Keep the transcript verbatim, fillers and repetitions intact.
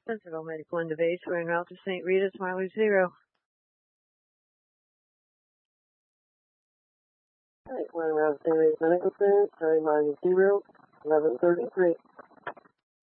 Centerville Medical and Base, we're en route to Saint Rita's, mileage zero. Alright, we're en route to Saint Rita's Medical Center, starting mileage zero, eleven thirty-three.